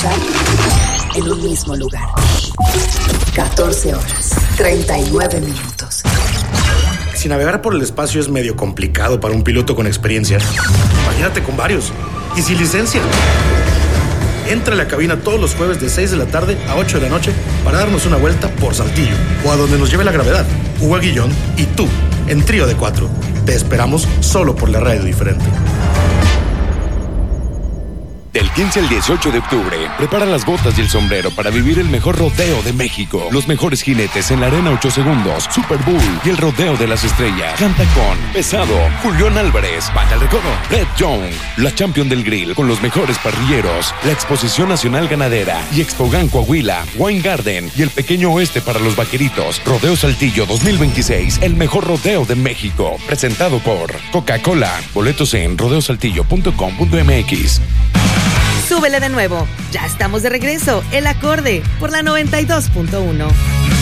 escuchar en un mismo lugar. 14 horas, 39 minutos. Si navegar por el espacio es medio complicado para un piloto con experiencia, imagínate con varios y sin licencia. Entra a la cabina todos los jueves de 6 de la tarde a 8 de la noche para darnos una vuelta por Saltillo o a donde nos lleve la gravedad. Hugo Aguillón y tú, en Trío de 4. Te esperamos solo por la radio diferente. Del 15 al 18 de octubre, prepara las botas y el sombrero para vivir el mejor rodeo de México. Los mejores jinetes en la Arena 8 Segundos, Super Bowl y el Rodeo de las Estrellas. Canta con Pesado, Julián Álvarez, Banda El Recodo, Red Young, la Champion del Grill con los mejores parrilleros, la Exposición Nacional Ganadera y Expogan Coahuila, Wine Garden y el Pequeño Oeste para los Vaqueritos. Rodeo Saltillo 2026, el mejor rodeo de México. Presentado por Coca-Cola. Boletos en rodeosaltillo.com.mx. Súbele de nuevo. Ya estamos de regreso. El Acorde por la 92.1.